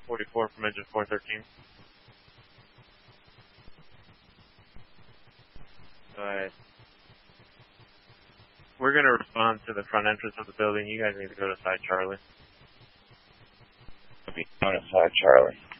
44 from engine 413. But we're going to respond to the front entrance of the building. You guys need to go to side Charlie. Going to side Charlie.